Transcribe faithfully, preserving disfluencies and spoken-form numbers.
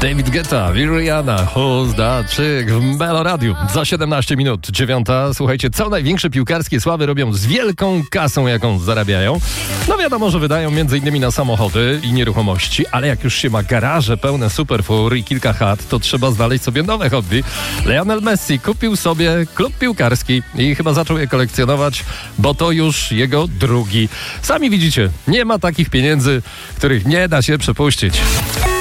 David Guetta, Rihanna, Who's That Chick w Meloradiu. Za siedemnaście minut, dziewiąta. Słuchajcie, co największe piłkarskie sławy robią z wielką kasą, jaką zarabiają? No wiadomo, że wydają między innymi na samochody i nieruchomości, ale jak już się ma garaże pełne superfur i kilka chat, to trzeba znaleźć sobie nowe hobby. Lionel Messi kupił sobie klub piłkarski i chyba zaczął je kolekcjonować, bo to już jego drugi. Sami widzicie, nie ma takich pieniędzy, których nie da się przepuścić.